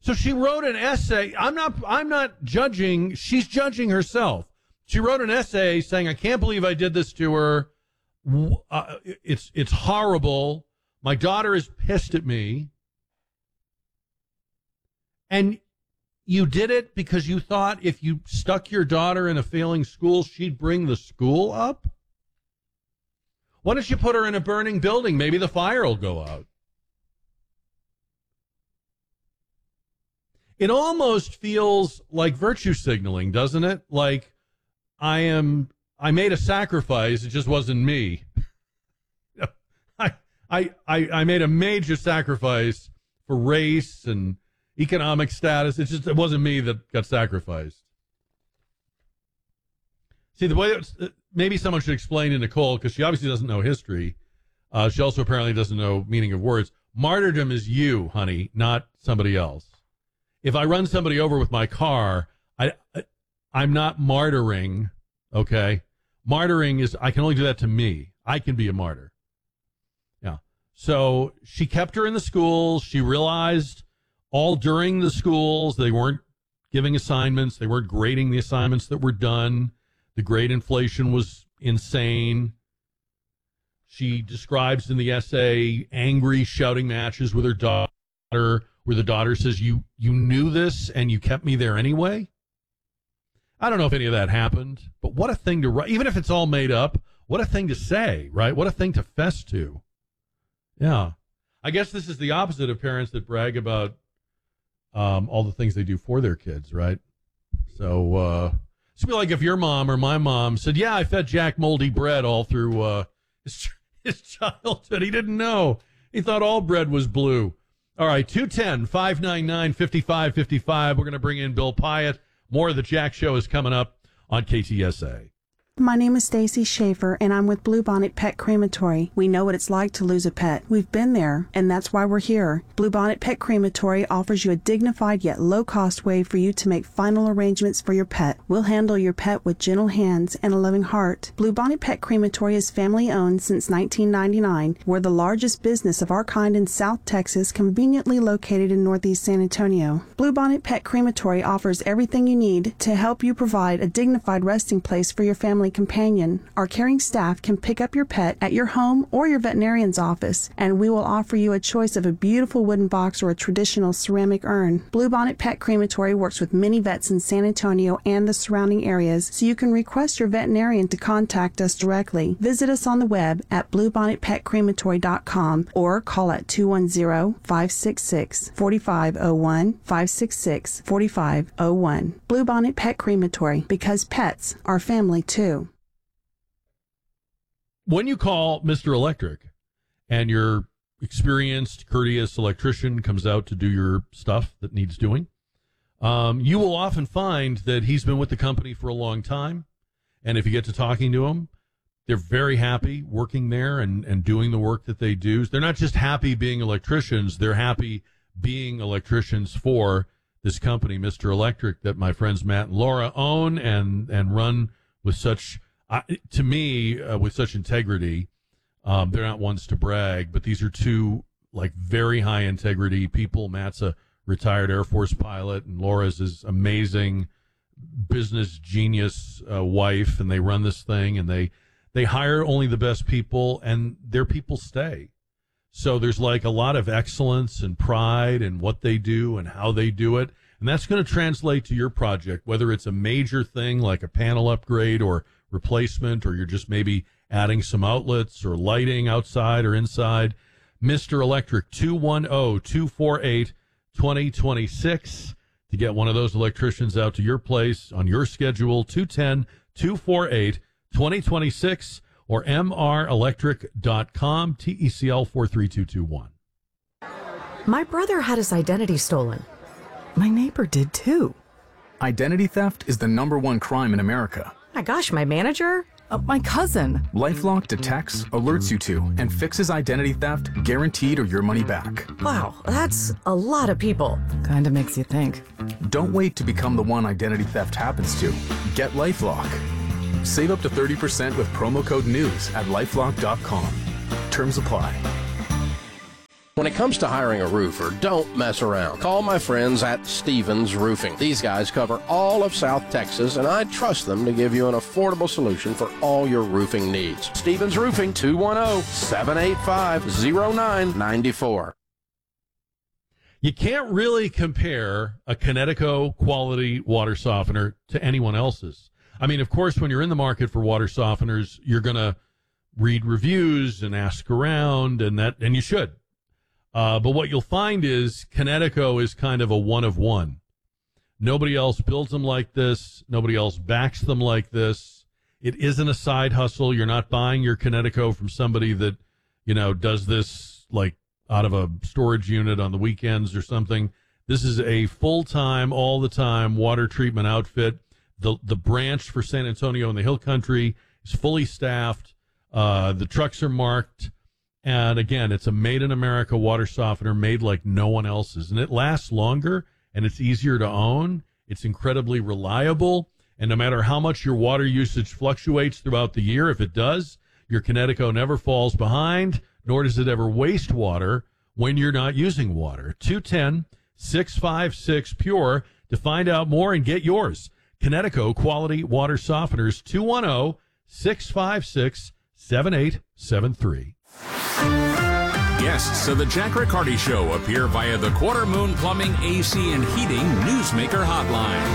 So she wrote an essay. I'm not judging. She's judging herself. She wrote an essay saying, I can't believe I did this to her. It's horrible. My daughter is pissed at me. And you did it because you thought if you stuck your daughter in a failing school, she'd bring the school up? Why don't you put her in a burning building? Maybe the fire will go out. It almost feels like virtue signaling, doesn't it? Like I made a sacrifice. It just wasn't me. I made a major sacrifice for race and economic status. It wasn't me that got sacrificed. See, the way maybe someone should explain to Nicole, because she obviously doesn't know history. She also apparently doesn't know meaning of words. Martyrdom is you, honey, not somebody else. If I run somebody over with my car, I'm not martyring, okay? Martyring is, I can only do that to me. I can be a martyr. Yeah. So she kept her in the schools. She realized all during the schools, they weren't giving assignments. They weren't grading the assignments that were done. The grade inflation was insane. She describes in the essay angry shouting matches with her daughter, where the daughter says, you knew this and you kept me there anyway? I don't know if any of that happened, but what a thing to write. Even if it's all made up, what a thing to say, right? What a thing to fess to. Yeah. I guess this is the opposite of parents that brag about all the things they do for their kids, right? So it's be like if your mom or my mom said, yeah, I fed Jack moldy bread all through his childhood. He didn't know. He thought all bread was blue. All right, 210-599-5555. We're going to bring in Bill Pyatt. More of the Jack Show is coming up on KTSA. My name is Stacy Schaefer, and I'm with Bluebonnet Pet Crematory. We know what it's like to lose a pet. We've been there, and that's why we're here. Bluebonnet Pet Crematory offers you a dignified yet low-cost way for you to make final arrangements for your pet. We'll handle your pet with gentle hands and a loving heart. Bluebonnet Pet Crematory is family-owned since 1999. We're the largest business of our kind in South Texas, conveniently located in Northeast San Antonio. Bluebonnet Pet Crematory offers everything you need to help you provide a dignified resting place for your family companion. Our caring staff can pick up your pet at your home or your veterinarian's office, and we will offer you a choice of a beautiful wooden box or a traditional ceramic urn. Bluebonnet Pet Crematory works with many vets in San Antonio and the surrounding areas, so you can request your veterinarian to contact us directly. Visit us on the web at bluebonnetpetcrematory.com or call at 210-566-4501, 566-4501. Bluebonnet Pet Crematory, because pets are family too. When you call Mr. Electric and your experienced, courteous electrician comes out to do your stuff that needs doing, you will often find that he's been with the company for a long time. And if you get to talking to him, they're very happy working there and doing the work that they do. They're not just happy being electricians, they're happy being electricians for this company, Mr. Electric, that my friends Matt and Laura own and run with such, to me, with such integrity. They're not ones to brag, but these are two like very high integrity people. Matt's a retired Air Force pilot, and Laura's his amazing business genius wife, and they run this thing, and they hire only the best people, and their people stay. So there's like a lot of excellence and pride in what they do and how they do it. And that's going to translate to your project, whether it's a major thing like a panel upgrade or replacement, or you're just maybe adding some outlets or lighting outside or inside. Mr. Electric, 210-248-2026 to get one of those electricians out to your place on your schedule, 210-248-2026. or mrelectric.com, TECL 43221. My brother had his identity stolen. My neighbor did too. Identity theft is the #1 crime in America. My gosh, my manager? My cousin. LifeLock detects, alerts you to, and fixes identity theft, guaranteed or your money back. Wow, that's a lot of people. Kinda makes you think. Don't wait to become the one identity theft happens to. Get LifeLock. Save up to 30% with promo code NEWS at LifeLock.com. Terms apply. When it comes to hiring a roofer, don't mess around. Call my friends at Stevens Roofing. These guys cover all of South Texas, and I trust them to give you an affordable solution for all your roofing needs. Stevens Roofing, 210-785-0994. You can't really compare a Kinetico quality water softener to anyone else's. I mean, of course, when you're in the market for water softeners, you're going to read reviews and ask around, and you should. But what you'll find is Kinetico is kind of a one of one. Nobody else builds them like this. Nobody else backs them like this. It isn't a side hustle. You're not buying your Kinetico from somebody that, does this like out of a storage unit on the weekends or something. This is a full-time, all the time water treatment outfit. The branch for San Antonio and the Hill Country is fully staffed. The trucks are marked. And again, it's a made-in-America water softener made like no one else's. And it lasts longer, and it's easier to own. It's incredibly reliable. And no matter how much your water usage fluctuates throughout the year, if it does, your Kinetico never falls behind, nor does it ever waste water when you're not using water. 210-656-PURE to find out more and get yours. Kinetico Quality Water Softeners, 210-656-7873. Guests of the Jack Riccardi Show appear via the Quarter Moon Plumbing, AC, and Heating Newsmaker Hotline.